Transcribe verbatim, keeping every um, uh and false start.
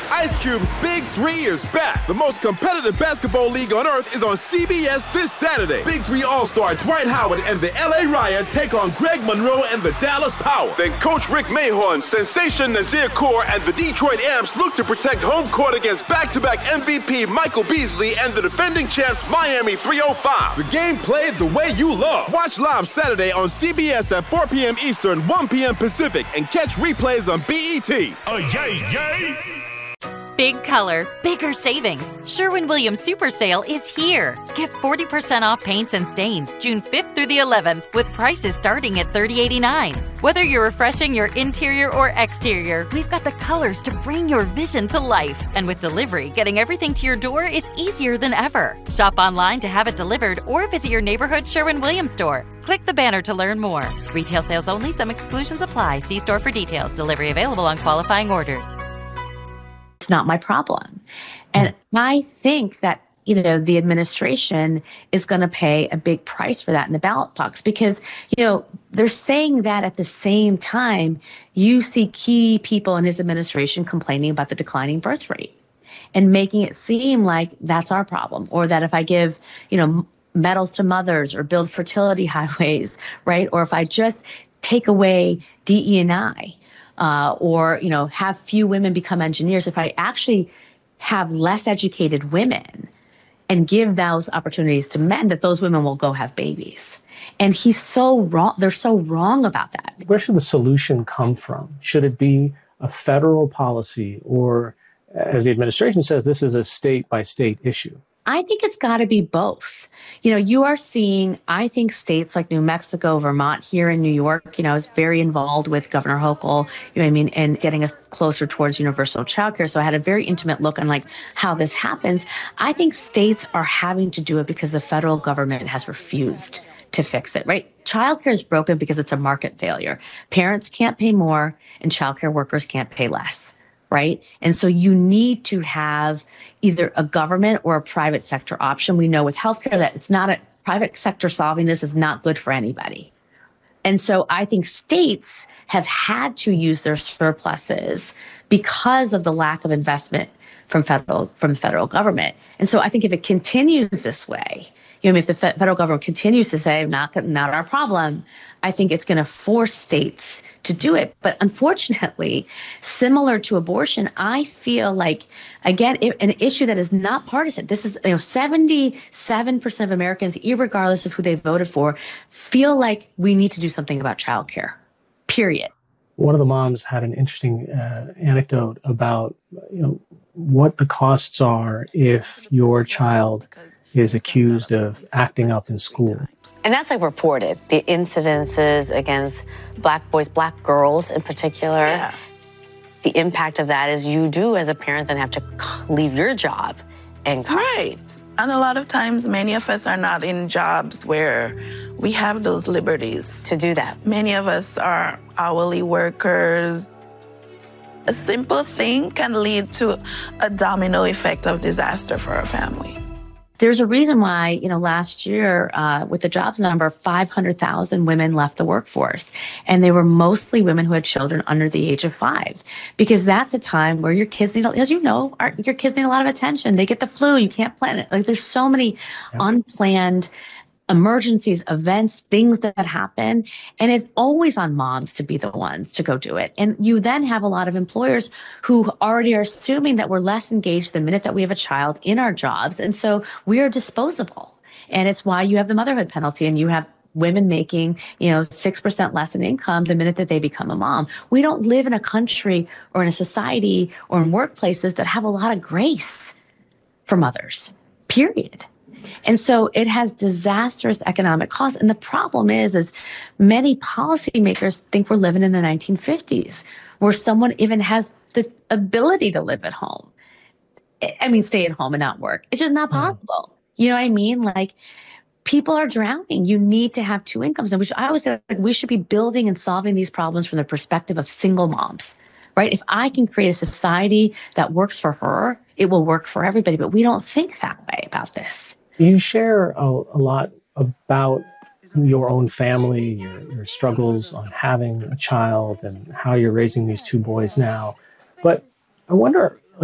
Ice Cube's Big Three is back. The most competitive basketball league on earth is on C B S this Saturday. Big Three All-Star Dwight Howard and the L A Riot take on Greg Monroe and the Dallas Power. Then Coach Rick Mahorn, Sensation Nazir Kaur, and the Detroit Amps look to protect home court against back-to-back M V P Michael Beasley and the defending champs Miami three oh five. The game played the way you love. Watch live Saturday on C B S at four p.m. Eastern, one p.m. Pacific, and catch replays on B E T. Oh, yay, yay! Big color, bigger savings. Sherwin-Williams Super Sale is here. Get forty percent off paints and stains June fifth through the eleventh with prices starting at thirty eighty-nine. Whether you're refreshing your interior or exterior, we've got the colors to bring your vision to life. And with delivery, getting everything to your door is easier than ever. Shop online to have it delivered or visit your neighborhood Sherwin-Williams store. Click the banner to learn more. Retail sales only. Some exclusions apply. See store for details. Delivery available on qualifying orders. It's not my problem. And I think that, you know, the administration is going to pay a big price for that in the ballot box because, you know, they're saying that at the same time, you see key people in his administration complaining about the declining birth rate and making it seem like that's our problem, or that if I give, you know, medals to mothers or build fertility highways, right? Or if I just take away D E and I, Uh, or, you know, have few women become engineers, if I actually have less educated women and give those opportunities to men, that those women will go have babies. And he's so wrong. They're so wrong about that. Where should the solution come from? Should it be a federal policy, or, as the administration says, this is a state by state issue? I think it's got to be both. You know, you are seeing, I think, states like New Mexico, Vermont, here in New York, you know, I was very involved with Governor Hochul, you know what I mean, and getting us closer towards universal childcare. So I had a very intimate look on like how this happens. I think states are having to do it because the federal government has refused to fix it, right? Childcare is broken because it's a market failure. Parents can't pay more and childcare workers can't pay less. Right. And so you need to have either a government or a private sector option. We know with healthcare that it's not a private sector solving this is not good for anybody. And so I think states have had to use their surpluses because of the lack of investment from federal from the federal government. And so I think if it continues this way, you know, if the federal government continues to say, not, not our problem, I think it's going to force states to do it. But unfortunately, similar to abortion, I feel like, again, an issue that is not partisan. This is, you know, seventy-seven percent of Americans, irregardless of who they voted for, feel like we need to do something about childcare, period. One of the moms had an interesting uh, anecdote about, you know, what the costs are if your child is accused of acting up in school. And that's like reported, the incidences against Black boys, Black girls in particular. Yeah. The impact of that is you do, as a parent, then have to leave your job and come. Right. And a lot of times, many of us are not in jobs where we have those liberties to do that. Many of us are hourly workers. A simple thing can lead to a domino effect of disaster for a family. There's a reason why, you know, last year uh, with the jobs number, five hundred thousand women left the workforce. And they were mostly women who had children under the age of five, because that's a time where your kids need, as you know, our, your kids need a lot of attention. They get the flu. You can't plan it. Like there's so many yeah. unplanned emergencies, events, things that happen. And it's always on moms to be the ones to go do it. And you then have a lot of employers who already are assuming that we're less engaged the minute that we have a child in our jobs. And so we are disposable. And it's why you have the motherhood penalty, and you have women making, you know, six percent less in income the minute that they become a mom. We don't live in a country or in a society or in workplaces that have a lot of grace for mothers, period. And so it has disastrous economic costs. And the problem is, is many policymakers think we're living in the nineteen fifties, where someone even has the ability to live at home. I mean, stay at home and not work. It's just not possible. You know what I mean? Like, people are drowning. You need to have two incomes. And we should, I always say, like, we should be building and solving these problems from the perspective of single moms, right? If I can create a society that works for her, it will work for everybody. But we don't think that way about this. You share a, a lot about your own family, your, your struggles on having a child, and how you're raising these two boys now. But I wonder,